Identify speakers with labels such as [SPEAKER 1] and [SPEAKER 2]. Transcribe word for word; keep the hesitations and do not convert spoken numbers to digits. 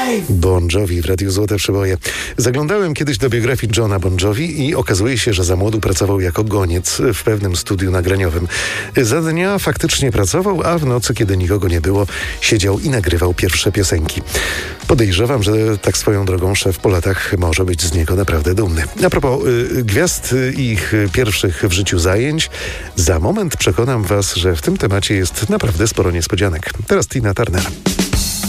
[SPEAKER 1] Bon Jovi w Radiu Złote Przeboje. Zaglądałem kiedyś do biografii Johna Bon Jovi i okazuje się, że za młodu pracował jako goniec w pewnym studiu nagraniowym. Za dnia faktycznie pracował, a w nocy, kiedy nikogo nie było, siedział i nagrywał pierwsze piosenki. Podejrzewam, że tak swoją drogą szef po latach może być z niego naprawdę dumny. A propos y, gwiazd i ich pierwszych w życiu zajęć, za moment przekonam was, że w tym temacie jest naprawdę sporo niespodzianek. Teraz Tina Turner.